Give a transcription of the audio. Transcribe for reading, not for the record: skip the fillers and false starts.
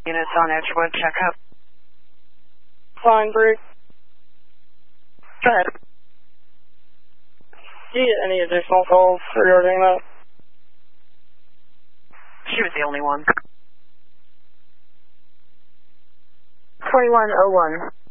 Units on Edgewood, check up. Fine, Bree. Go ahead. Do you get any additional calls regarding that? She was the only one. 2101.